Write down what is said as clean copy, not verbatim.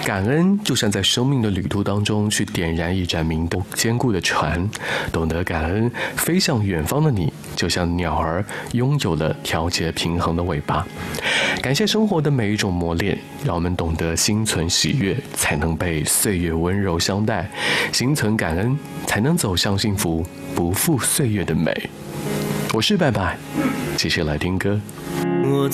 感恩就像在生命的旅途当中去点燃一盏明灯坚固的船，懂得感恩，飞向远方的你，就像鸟儿拥有了调节平衡的尾巴。感谢生活的每一种磨练，让我们懂得心存喜悦，才能被岁月温柔相待；心存感恩，才能走向幸福，不负岁月的美。我是拜拜，继续来听歌。 我